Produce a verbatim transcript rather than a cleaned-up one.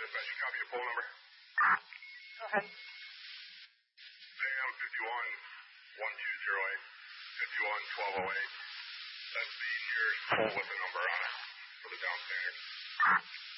dispatch. You copy the poll number? Go ahead. Sam fifty-one one two zero eight, fifty-one twelve oh eight. That's the nearest poll with a number on it for the down standard.